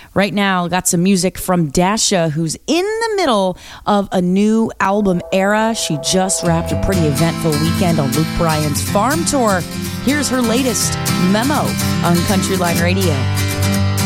Right now, got some music from Dasha, who's in the middle of a new album era. She just wrapped a pretty eventful weekend on Luke Bryan's farm tour. Here's her latest, Memo, on Country Line Radio.